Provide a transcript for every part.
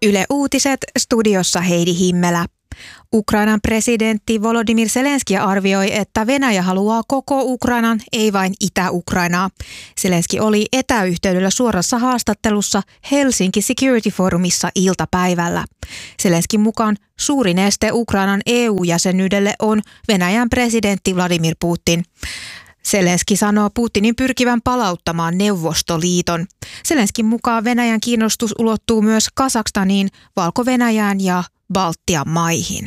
Yle Uutiset, studiossa Heidi Himmelä. Ukrainan presidentti Volodymyr Zelenski arvioi, että Venäjä haluaa koko Ukrainan, ei vain Itä-Ukrainaa. Zelenski oli etäyhteydellä suorassa haastattelussa Helsinki Security Forumissa iltapäivällä. Zelenskin mukaan suurin este Ukrainan EU-jäsenyydelle on Venäjän presidentti Vladimir Putin. Zelenski sanoo Putinin pyrkivän palauttamaan Neuvostoliiton. Zelenskin mukaan Venäjän kiinnostus ulottuu myös Kazakstaniin, Valko-Venäjään ja Baltian maihin.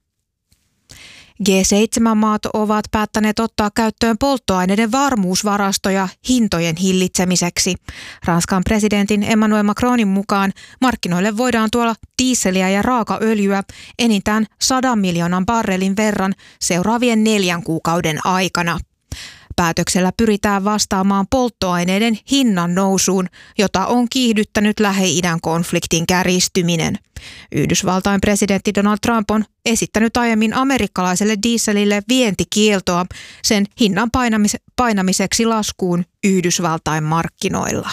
G7-maat ovat päättäneet ottaa käyttöön polttoaineiden varmuusvarastoja hintojen hillitsemiseksi. Ranskan presidentin Emmanuel Macronin mukaan markkinoille voidaan tuoda dieseliä ja raakaöljyä enintään 100 miljoonan barrelin verran seuraavien 4 kuukauden aikana. Päätöksellä pyritään vastaamaan polttoaineiden hinnan nousuun, jota on kiihdyttänyt Lähi-idän konfliktin kärjistyminen. Yhdysvaltain presidentti Donald Trump on esittänyt aiemmin amerikkalaiselle dieselille vientikieltoa sen hinnan painamiseksi laskuun Yhdysvaltain markkinoilla.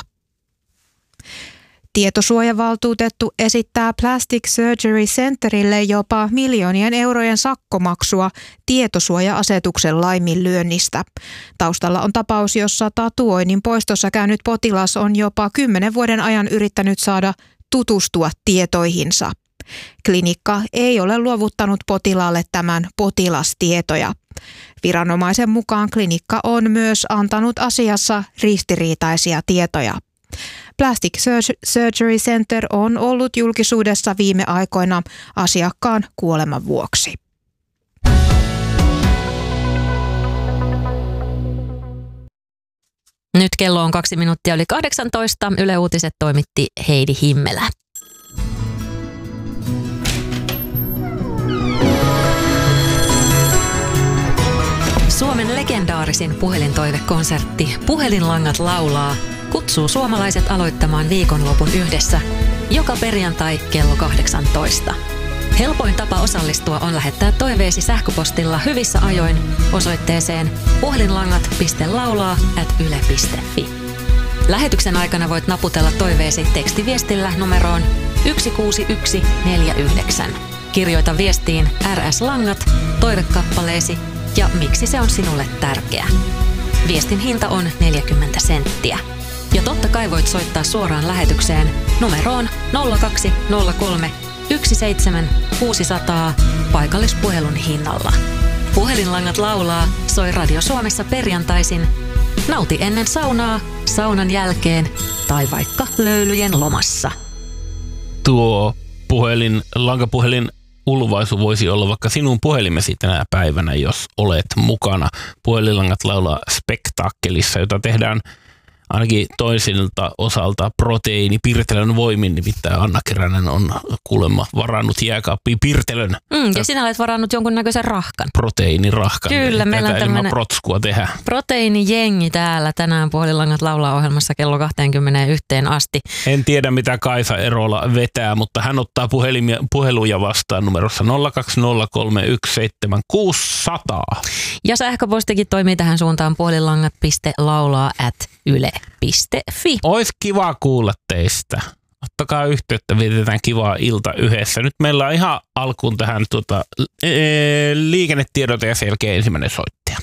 Tietosuojavaltuutettu esittää Plastic Surgery Centerille jopa miljoonien eurojen sakkomaksua tietosuoja-asetuksen laiminlyönnistä. Taustalla on tapaus, jossa tatuoinnin poistossa käynyt potilas on jopa 10 vuoden ajan yrittänyt saada tutustua tietoihinsa. Klinikka ei ole luovuttanut potilaalle tämän potilastietoja. Viranomaisen mukaan klinikka on myös antanut asiassa ristiriitaisia tietoja. Plastic Surgery Center on ollut julkisuudessa viime aikoina asiakkaan kuoleman vuoksi. Nyt kello on 2 minuuttia yli 18. Yle Uutiset toimitti Heidi Himmelä. Suomen legendaarisin puhelintoivekonsertti Puhelinlangat laulaa kutsuu suomalaiset aloittamaan viikonlopun yhdessä joka perjantai kello 18. Helpoin tapa osallistua on lähettää toiveesi sähköpostilla hyvissä ajoin osoitteeseen puhelinlangat.laulaa@yle.fi. Lähetyksen aikana voit naputella toiveesi tekstiviestillä numeroon 16149. Kirjoita viestiin RS Langat, toivekappaleesi ja miksi se on sinulle tärkeä. Viestin hinta on 40 senttiä. Ja totta kai voit soittaa suoraan lähetykseen numeroon 0203 17600 paikallispuhelun hinnalla. Puhelinlangat laulaa soi Radio Suomessa perjantaisin. Nauti ennen saunaa, saunan jälkeen tai vaikka löylyjen lomassa. Tuo lankapuhelin ulvaisu voisi olla vaikka sinun puhelimesi tänä päivänä, jos olet mukana Puhelinlangat laulaa spektaakkelissa, jota tehdään ainakin toisilta osalta proteiinipirtelön voimin, nimittäin Anna Keränen on kuulemma varannut jääkaappiin pirtelön. Ja sinä olet varannut jonkunnäköisen rahkan. Proteiinirahkan. Kyllä, meillä on tämmöinen protskua tehdä. Proteiinijengi täällä tänään Puhelinlangat laulaa -ohjelmassa kello 21 asti. En tiedä, mitä Kaisa Erola vetää, mutta hän ottaa puheluja vastaan numerossa 020317600. Ja sähköpostikin toimii tähän suuntaan puhelinlangat.laulaa@yle.fi. Ois kiva kuulla teistä. Ottakaa yhteyttä, vietetään kivaa ilta yhdessä. Nyt meillä on ihan alkuun tähän liikennetiedote ja sen jälkeen ensimmäinen soittaja.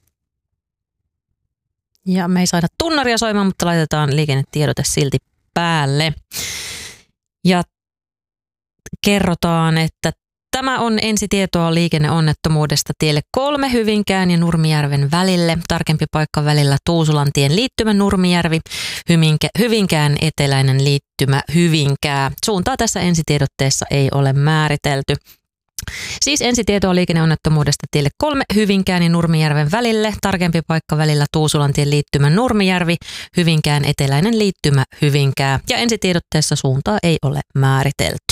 Ja me ei saada tunnaria soimaan, mutta laitetaan liikennetiedote silti päälle. Ja kerrotaan, että tämä on ensitietoa liikenneonnettomuudesta tielle 3 Hyvinkään ja Nurmijärven välille. Tarkempi paikka välillä Tuusulantien liittymä Nurmijärvi, Hyvinkään eteläinen liittymä Hyvinkää. Suuntaa tässä ensitiedotteessa ei ole määritelty. Siis ensitietoa liikenneonnettomuudesta tielle 3 Hyvinkään ja Nurmijärven välille. Tarkempi paikka välillä Tuusulantien liittymä Nurmijärvi, Hyvinkään eteläinen liittymä Hyvinkää. Ja ensitiedotteessa suuntaa ei ole määritelty.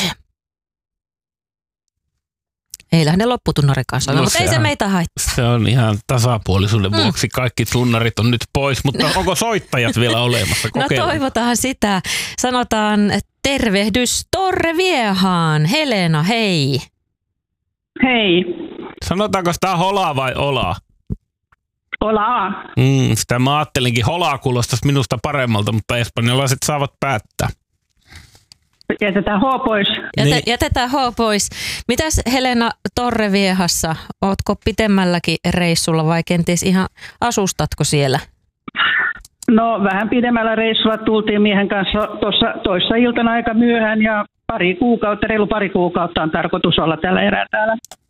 Ei lähde lopputunnarikaan soimaan, mutta ei se meitä haittaa. Se on ihan tasapuolisuuden vuoksi. Kaikki tunnarit on nyt pois, mutta onko soittajat vielä olemassa? Kokeillaan. No toivotaan sitä. Sanotaan tervehdys Torre Viehaan. Helena, hei. Hei. Sanotaanko sitä holaa vai olaa? Olaa. Sitä mä ajattelinkin, holaa kuulostaisi minusta paremmalta, mutta espanjalaiset saavat päättää. Jätetään H pois. Jätetään H pois. Mitäs Helena Torreviehassa? Ootko pitemmälläkin reissulla vai kenties ihan asustatko siellä? No vähän pidemmällä reissulla tultiin miehen kanssa tuossa toissa iltana aika myöhään ja reilu pari kuukautta on tarkoitus olla tällä erää täällä.